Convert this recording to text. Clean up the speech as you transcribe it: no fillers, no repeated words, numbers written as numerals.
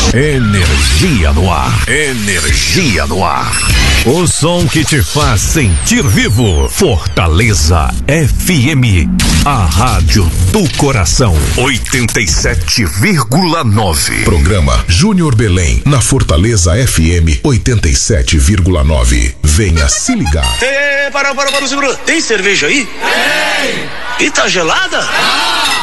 Energia no ar. Energia no ar. O som que te faz sentir vivo. Fortaleza FM. A rádio do coração. 87,9. Programa Júnior Belém. Na Fortaleza FM 87,9. Venha se ligar. Para, segura. Tem cerveja aí? Tem. E tá gelada?